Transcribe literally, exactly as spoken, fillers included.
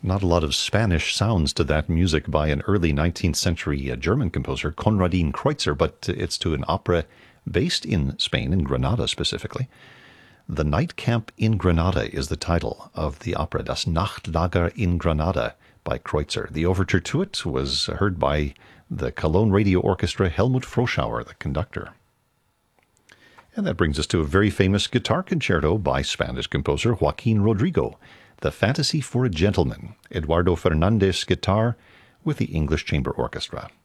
Not a lot of Spanish sounds to that music by an early nineteenth century uh, German composer, Konradin Kreutzer, but it's to an opera based in Spain, in Granada specifically. The Night Camp in Granada is the title of the opera, Das Nachtlager in Granada by Kreutzer. The overture to it was heard by the Cologne Radio Orchestra, Helmut Froschauer, the conductor. And that brings us to a very famous guitar concerto by Spanish composer Joaquin Rodrigo, The Fantasy for a Gentleman, Eduardo Fernandez guitar with the English Chamber Orchestra.